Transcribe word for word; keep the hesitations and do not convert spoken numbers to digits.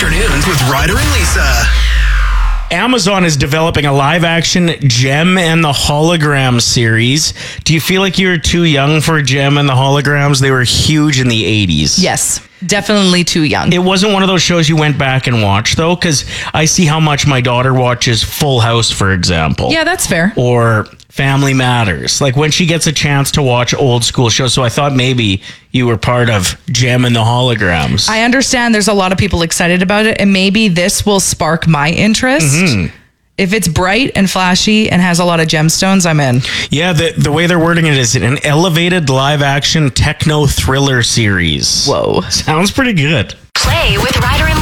Afternoons with Ryder and Lisa. Amazon is developing a live-action Jem and the Hologram series. Do you feel like you were too young for Jem and the Holograms? They were huge in the eighties. Yes, definitely too young. It wasn't one of those shows you went back and watched, though, because I see how much my daughter watches Full House, for example. Yeah, that's fair. Or Family Matters. Like when she gets a chance to watch old school shows. So I thought maybe you were part of Jem and the Holograms. I understand there's a lot of people excited about it, and maybe this will spark my interest. Mm-hmm. If it's bright and flashy and has a lot of gemstones, I'm in. Yeah, the, the way they're wording it is an elevated live-action techno thriller series. Whoa. Sounds pretty good. Play with Ryder and